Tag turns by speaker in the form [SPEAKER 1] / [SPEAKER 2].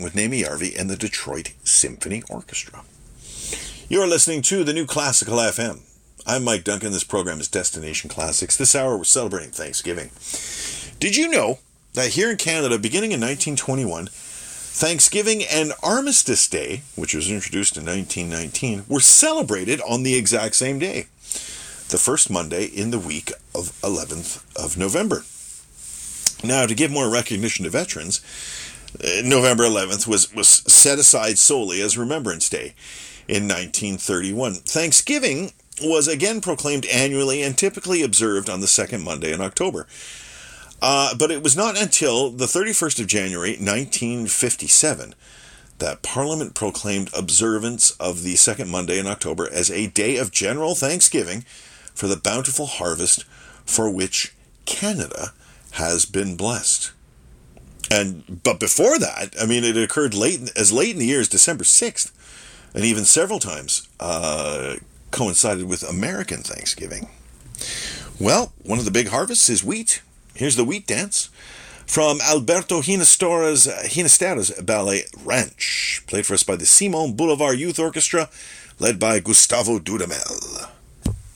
[SPEAKER 1] with Naomi Yarvi and the Detroit Symphony Orchestra. You're listening to the New Classical FM. I'm Mike Duncan. This program is Destination Classics. This hour we're celebrating Thanksgiving. Did you know that here in Canada, beginning in 1921, Thanksgiving and Armistice Day, which was introduced in 1919, were celebrated on the exact same day, the first Monday in the week of 11th of November. Now, to give more recognition to veterans, November 11th was set aside solely as Remembrance Day in 1931. Thanksgiving was again proclaimed annually and typically observed on the second Monday in October. But it was not until the 31st of January, 1957, that Parliament proclaimed observance of the second Monday in October as a day of general thanksgiving for the bountiful harvest for which Canada has been blessed. But before that, it occurred as late in the year as December 6th, and even several times coincided with American Thanksgiving. Well, one of the big harvests is wheat. Here's the wheat dance from Alberto Ginastera's ballet Ranch, played for us by the Simon Boulevard Youth Orchestra, led by Gustavo Dudamel.